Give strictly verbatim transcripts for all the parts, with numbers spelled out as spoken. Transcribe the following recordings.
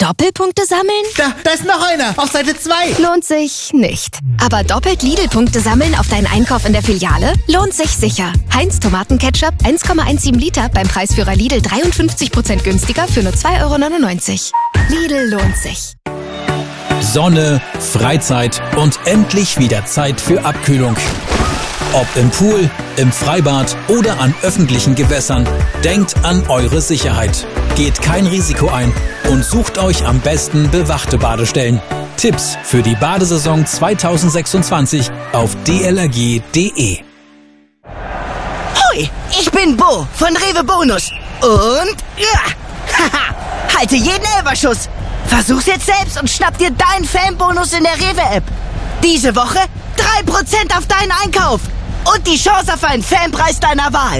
Doppelpunkte sammeln? Da, da ist noch einer, auf Seite zwei. Lohnt sich nicht. Aber doppelt Lidl-Punkte sammeln auf deinen Einkauf in der Filiale? Lohnt sich sicher. Heinz Tomatenketchup eins Komma siebzehn Liter beim Preisführer Lidl dreiundfünfzig Prozent günstiger für nur zwei Euro neunundneunzig. Lidl lohnt sich. Sonne, Freizeit und endlich wieder Zeit für Abkühlung. Ob im Pool, im Freibad oder an öffentlichen Gewässern, denkt an eure Sicherheit. Geht kein Risiko ein und sucht euch am besten bewachte Badestellen. Tipps für die Badesaison zweitausendsechsundzwanzig auf d l r g punkt d e. Hoi, ich bin Bo von Rewe Bonus. Und ja, haha, halte jeden Elferschuss. Versuch's jetzt selbst und schnapp dir deinen Fanbonus in der Rewe-App. Diese Woche drei Prozent auf deinen Einkauf. Und die Chance auf einen Fanpreis deiner Wahl.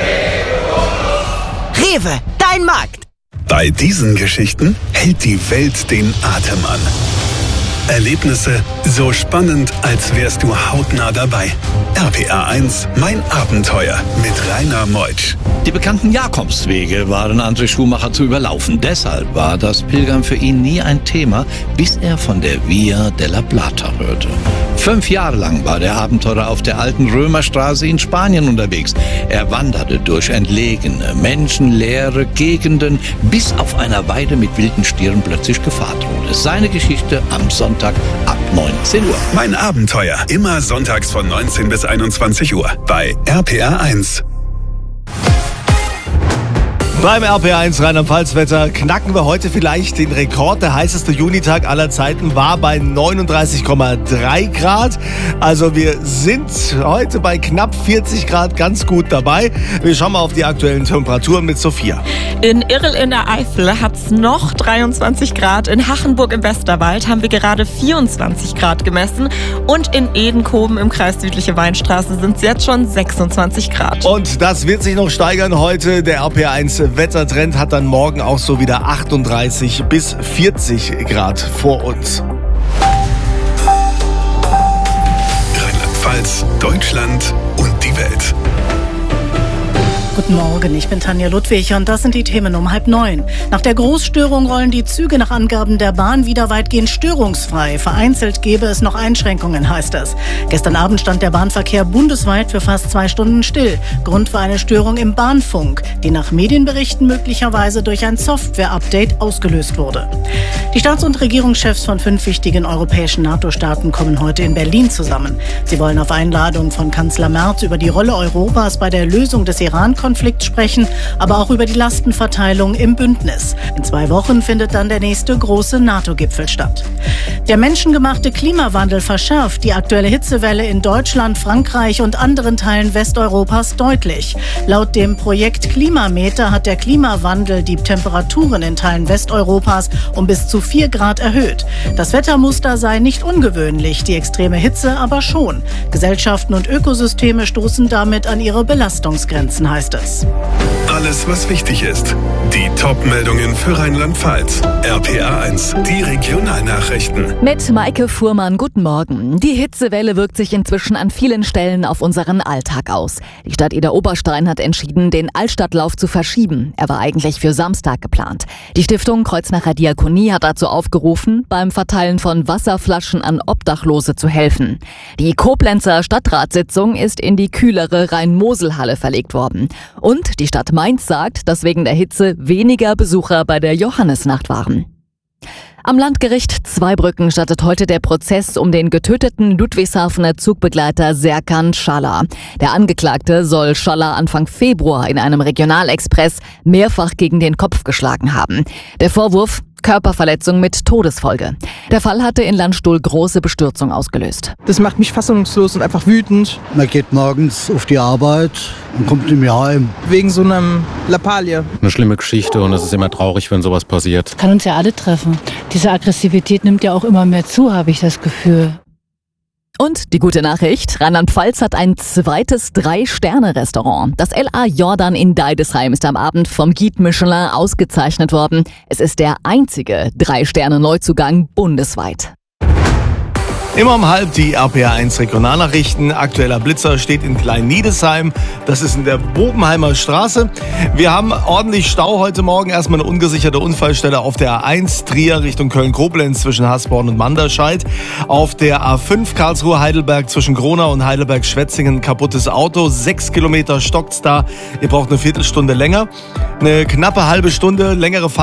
Rewe, dein Markt. Bei diesen Geschichten hält die Welt den Atem an. Erlebnisse so spannend, als wärst du hautnah dabei. R P R eins, mein Abenteuer mit Rainer Meutsch. Die bekannten Jakobswege waren André Schumacher zu überlaufen. Deshalb war das Pilgern für ihn nie ein Thema, bis er von der Via della Plata hörte. Fünf Jahre lang war der Abenteurer auf der alten Römerstraße in Spanien unterwegs. Er wanderte durch entlegene, menschenleere Gegenden, bis auf einer Weide mit wilden Stieren plötzlich Gefahr drohte. Seine Geschichte am Sonntag ab neunzehn Uhr. Mein Abenteuer, immer sonntags von neunzehn bis einundzwanzig Uhr bei R P R eins. Beim R P R eins Rheinland-Pfalz-Wetter knacken wir heute vielleicht den Rekord. Der heißeste Junitag aller Zeiten war bei neununddreißig Komma drei Grad. Also wir sind heute bei knapp vierzig Grad ganz gut dabei. Wir schauen mal auf die aktuellen Temperaturen mit Sophia. In Irl in der Eifel hat es noch dreiundzwanzig Grad. In Hachenburg im Westerwald haben wir gerade vierundzwanzig Grad gemessen. Und in Edenkoben im Kreis Südliche Weinstraße sind es jetzt schon sechsundzwanzig Grad. Und das wird sich noch steigern heute. Der R P R eins Wettertrend hat dann morgen auch so wieder achtunddreißig bis vierzig Grad vor uns. Rheinland-Pfalz, Deutschland und die Welt. Guten Morgen, ich bin Tanja Ludwig und das sind die Themen um halb neun. Nach der Großstörung rollen die Züge nach Angaben der Bahn wieder weitgehend störungsfrei. Vereinzelt gäbe es noch Einschränkungen, heißt es. Gestern Abend stand der Bahnverkehr bundesweit für fast zwei Stunden still. Grund war eine Störung im Bahnfunk, die nach Medienberichten möglicherweise durch ein Software-Update ausgelöst wurde. Die Staats- und Regierungschefs von fünf wichtigen europäischen NATO-Staaten kommen heute in Berlin zusammen. Sie wollen auf Einladung von Kanzler Merz über die Rolle Europas bei der Lösung des Iran-Konflikts sprechen, aber auch über die Lastenverteilung im Bündnis. In zwei Wochen findet dann der nächste große NATO-Gipfel statt. Der menschengemachte Klimawandel verschärft die aktuelle Hitzewelle in Deutschland, Frankreich und anderen Teilen Westeuropas deutlich. Laut dem Projekt Klimameter hat der Klimawandel die Temperaturen in Teilen Westeuropas um bis zu vier Grad erhöht. Das Wettermuster sei nicht ungewöhnlich, die extreme Hitze aber schon. Gesellschaften und Ökosysteme stoßen damit an ihre Belastungsgrenzen, heißt es. Alles, was wichtig ist. Die Top-Meldungen für Rheinland-Pfalz. R P R eins, die Regionalnachrichten. Mit Maike Fuhrmann, guten Morgen. Die Hitzewelle wirkt sich inzwischen an vielen Stellen auf unseren Alltag aus. Die Stadt Idar-Oberstein hat entschieden, den Altstadtlauf zu verschieben. Er war eigentlich für Samstag geplant. Die Stiftung Kreuznacher Diakonie hat dazu aufgerufen, beim Verteilen von Wasserflaschen an Obdachlose zu helfen. Die Koblenzer Stadtratssitzung ist in die kühlere Rhein-Mosel-Halle verlegt worden. Und die Stadt Mainz sagt, dass wegen der Hitze weniger Besucher bei der Johannisnacht waren. Am Landgericht Zweibrücken startet heute der Prozess um den getöteten Ludwigshafener Zugbegleiter Serkan Schaller. Der Angeklagte soll Schaller Anfang Februar in einem Regionalexpress mehrfach gegen den Kopf geschlagen haben. Der Vorwurf: Körperverletzung mit Todesfolge. Der Fall hatte in Landstuhl große Bestürzung ausgelöst. Das macht mich fassungslos und einfach wütend. Man geht morgens auf die Arbeit und kommt nicht mehr heim. Wegen so einem Lappalie. Eine schlimme Geschichte und es ist immer traurig, wenn sowas passiert. Kann uns ja alle treffen. Diese Aggressivität nimmt ja auch immer mehr zu, habe ich das Gefühl. Und die gute Nachricht: Rheinland-Pfalz hat ein zweites Drei-Sterne-Restaurant. Das L A Jordan in Deidesheim ist am Abend vom Guide Michelin ausgezeichnet worden. Es ist der einzige Drei-Sterne-Neuzugang bundesweit. Immer um halb die R P R eins Regionalnachrichten. Aktueller Blitzer steht in Klein-Niedesheim. Das ist in der Bobenheimer Straße. Wir haben ordentlich Stau heute Morgen. Erstmal eine ungesicherte Unfallstelle auf der A eins Trier Richtung Köln-Koblenz zwischen Hasborn und Manderscheid. Auf der A fünf Karlsruhe-Heidelberg zwischen Gronau und Heidelberg-Schwetzingen kaputtes Auto. Sechs Kilometer stockt's da. Ihr braucht eine Viertelstunde länger. Eine knappe halbe Stunde längere Fahrt